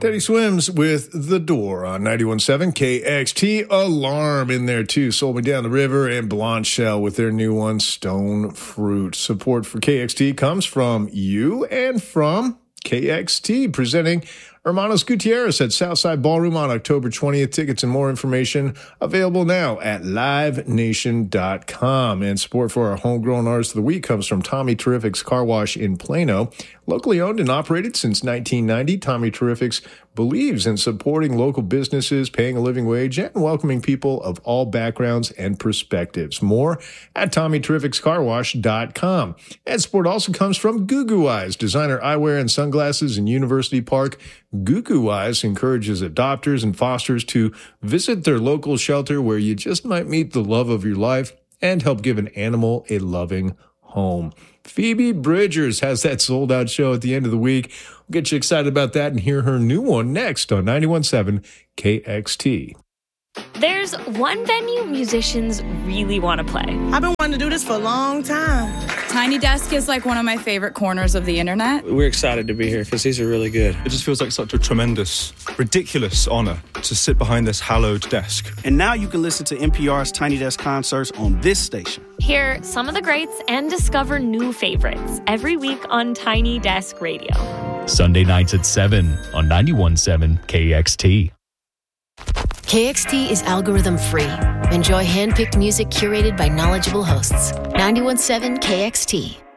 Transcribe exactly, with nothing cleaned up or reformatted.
Teddy Swims with The Door on ninety-one point seven K X T. Alarm in there too. Sold Me Down the River and Blonde Shell with their new one, Stone Fruit. Support for K X T comes from you and from K X T, presenting Hermanos Gutierrez at Southside Ballroom on October twentieth. Tickets and more information available now at live nation dot com. And support for our homegrown artist of the week comes from Tommy Terrific's Car Wash in Plano. Locally owned and operated since nineteen ninety, Tommy Terrific's believes in supporting local businesses, paying a living wage, and welcoming people of all backgrounds and perspectives. More at tommy terrifics car wash dot com. And support also comes from Goo Goo Eyes, designer eyewear and sunglasses in University Park. Goo Goo Eyes encourages adopters and fosters to visit their local shelter where you just might meet the love of your life and help give an animal a loving home. Phoebe Bridgers has that sold-out show at the end of the week. We'll get you excited about that and hear her new one next on ninety-one point seven K X T. There's one venue musicians really want to play. I've been wanting to do this for a long time. Tiny Desk is like one of my favorite corners of the internet. We're excited to be here because these are really good. It just feels like such a tremendous, ridiculous honor to sit behind this hallowed desk. And now you can listen to N P R's Tiny Desk concerts on this station. Hear some of the greats and discover new favorites every week on Tiny Desk Radio. Sunday nights at seven on ninety-one point seven K X T. K X T is algorithm free. Enjoy hand-picked music curated by knowledgeable hosts. ninety-one point seven K X T.